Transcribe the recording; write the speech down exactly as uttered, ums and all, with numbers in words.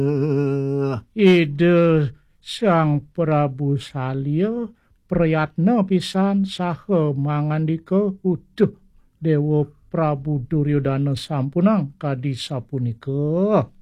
Ide Sang Prabu Salya prayatna pisan saha mangandika uduh Dewa Prabu Duryodana sampunang kadi sapunika.